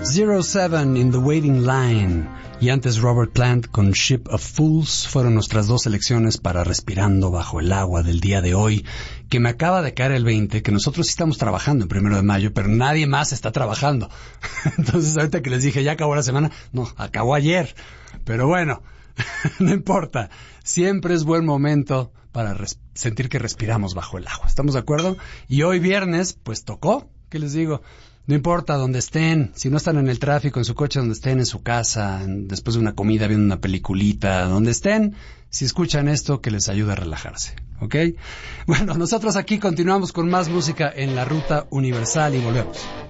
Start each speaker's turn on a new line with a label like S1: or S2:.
S1: 07 in the Waiting Line y antes Robert Plant con Ship of Fools fueron nuestras dos selecciones para Respirando Bajo el Agua del día de hoy, que me acaba de caer el 20, que nosotros sí estamos trabajando en 1 de mayo, pero nadie más está trabajando. Entonces ahorita que les dije ya acabó la semana, no, acabó ayer. Pero bueno, no importa, siempre es buen momento para sentir que respiramos bajo el agua. ¿Estamos de acuerdo? Y hoy viernes, pues tocó, ¿qué les digo? No importa donde estén, si no están en el tráfico, en su coche, donde estén, en su casa, después de una comida, viendo una peliculita, donde estén, si escuchan esto, que les ayude a relajarse, ¿ok? Bueno, nosotros aquí continuamos con más música en la Ruta Universal y volvemos.